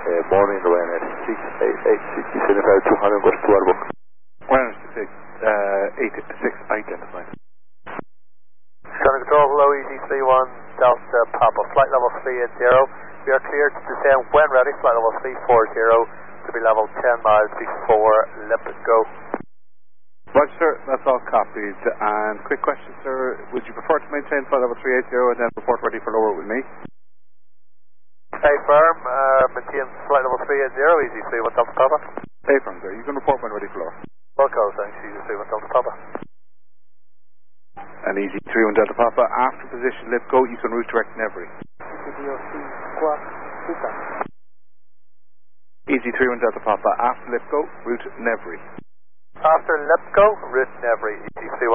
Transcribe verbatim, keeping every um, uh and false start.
Uh, morning, Ryanair six eight eight six seven five two hundred, West to Arbok. Ryanair six eight six identified. Center control, hello, easy three one, Delta Papa, flight level three eight zero. We are cleared to descend when ready, flight level three four zero to be level ten miles before Lip Go. Right, sir, that's all copied. And quick question, sir, would you prefer to maintain flight level three eight zero and then report ready for lower with me? Hey firm, uh, maintain flight level three eight zero, easy three one Delta Papa. Hey firm, sir, you can report when ready for lower. Welcome, thanks, easy three one Delta Papa. And easy three one Delta Papa, after position Lip Go, you can route direct Nevry. Easy three one Delta Papa, after Lip Go, route Nevry. After Lip Go, route Nevry, easy three one.